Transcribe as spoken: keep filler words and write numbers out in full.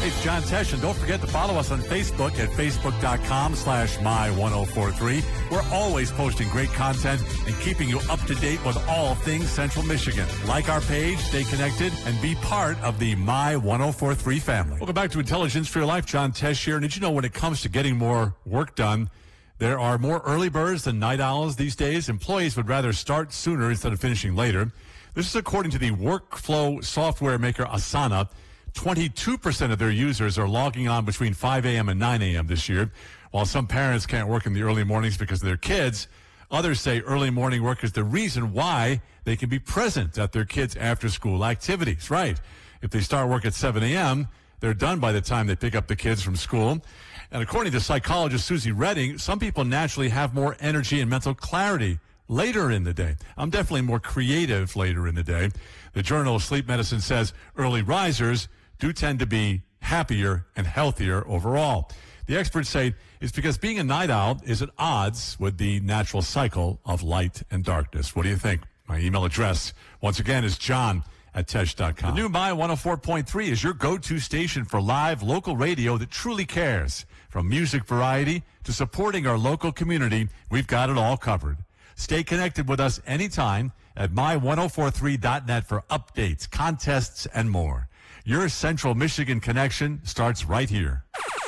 Hey, it's John Tesh, and don't forget to follow us on Facebook at facebook.com slash my1043. We're always posting great content and keeping you up to date with all things Central Michigan. Like our page, stay connected, and be part of the My ten forty-three family. Welcome back to Intelligence for Your Life. John Tesh here. And did you know when it comes to getting more work done, there are more early birds than night owls these days? Employees would rather start sooner instead of finishing later. This is according to the workflow software maker Asana. twenty-two percent of their users are logging on between five a.m. and nine a.m. this year. While some parents can't work in the early mornings because of their kids, others say early morning work is the reason why they can be present at their kids' after-school activities. Right. If they start work at seven a.m., they're done by the time they pick up the kids from school. And according to psychologist Susie Redding, some people naturally have more energy and mental clarity later in the day. I'm definitely more creative later in the day. The Journal of Sleep Medicine says early risers do tend to be happier and healthier overall. The experts say it's because being a night owl is at odds with the natural cycle of light and darkness. What do you think? My email address, once again, is john at tesh dot com. The new My one oh four point three is your go-to station for live local radio that truly cares. From music variety to supporting our local community, we've got it all covered. Stay connected with us anytime at my ten forty-three dot net for updates, contests, and more. Your Central Michigan connection starts right here.